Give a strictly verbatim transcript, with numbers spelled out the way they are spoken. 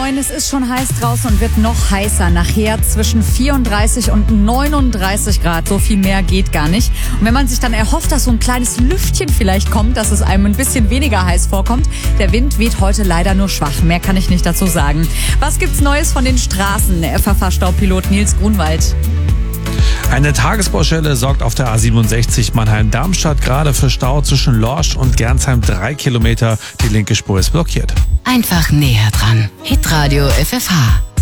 neun, es ist schon heiß draußen und wird noch heißer. Nachher zwischen vierunddreißig und neununddreißig Grad. So viel mehr geht gar nicht. Und wenn man sich dann erhofft, dass so ein kleines Lüftchen vielleicht kommt, dass es einem ein bisschen weniger heiß vorkommt, der Wind weht heute leider nur schwach. Mehr kann ich nicht dazu sagen. Was gibt's Neues von den Straßen? F F H-Staupilot Nils Grunwald. Eine Tagesbaustelle sorgt auf der A siebenundsechzig Mannheim-Darmstadt gerade für Stau zwischen Lorsch und Gernsheim. Drei Kilometer. Die linke Spur ist blockiert. Einfach näher dran. Hitradio F F H.